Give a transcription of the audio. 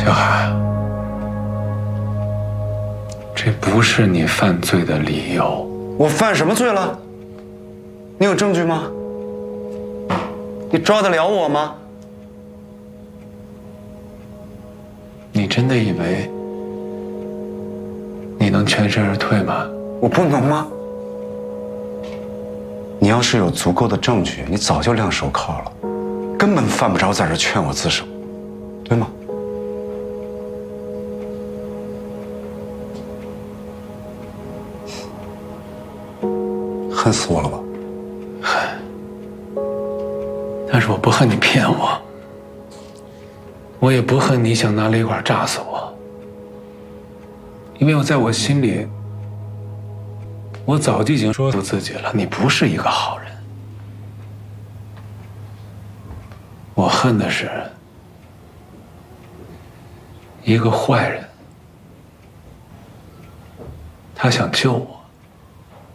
小海，这不是你犯罪的理由。 我犯什么罪了？你有证据吗？你抓得了我吗？ 你真的以为你能全身而退吗？ 我不能吗？你要是有足够的证据，你早就亮手铐了，根本犯不着在这劝我自首，对吗？恨死我了吧？ 恨。但是我不恨你骗我，我也不恨你想拿雷管炸死我，因为在我心里，我早就已经说服自己了，你不是一个好人。我恨的是一个坏人，他想救我。